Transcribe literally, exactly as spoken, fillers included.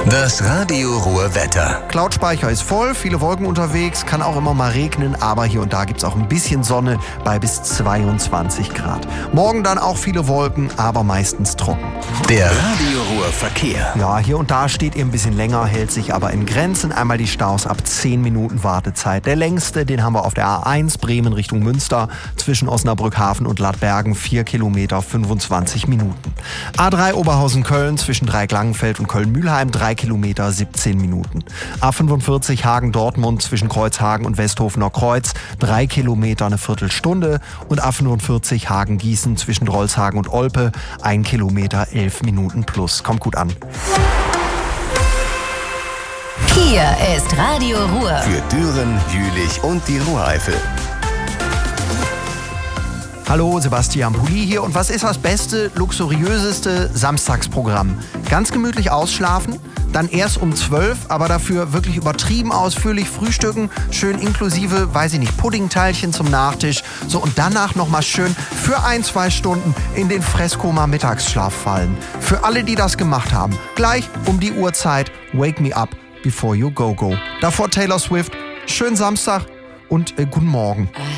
Das Radio Ruhr Wetter. Cloudspeicher ist voll, viele Wolken unterwegs, kann auch immer mal regnen, aber hier und da gibt es auch ein bisschen Sonne bei bis zweiundzwanzig Grad. Morgen dann auch viele Wolken, aber meistens trocken. Der Radio Ruhr Verkehr. Ja, hier und da steht ihr ein bisschen länger, hält sich aber in Grenzen. Einmal die Staus ab zehn Minuten Wartezeit. Der längste, den haben wir auf der A eins Bremen Richtung Münster zwischen Osnabrück-Hafen und Ladbergen, vier Kilometer, fünfundzwanzig Minuten. A drei Oberhausen-Köln zwischen Dreieck-Langenfeld und Köln-Mühlheim, drei Kilometer, siebzehn Minuten. A fünfundvierzig Hagen-Dortmund zwischen Kreuzhagen und Westhofener Kreuz, drei Kilometer, eine Viertelstunde. Und A fünfundvierzig Hagen-Gießen zwischen Drolshagen und Olpe, ein Kilometer, elf Minuten plus. Kommt gut an. Hier ist Radio Ruhr. Für Düren, Jülich und die Ruhreifel. Hallo, Sebastian Pulli hier. Und was ist das beste, luxuriöseste Samstagsprogramm? Ganz gemütlich ausschlafen, dann erst um zwölf, aber dafür wirklich übertrieben ausführlich frühstücken, schön inklusive, weiß ich nicht, Puddingteilchen zum Nachtisch. So, und danach nochmal schön für ein, zwei Stunden in den Fresskoma-Mittagsschlaf fallen. Für alle, die das gemacht haben, gleich um die Uhrzeit Wake Me Up Before You Go Go. Davor Taylor Swift, schönen Samstag und äh, guten Morgen.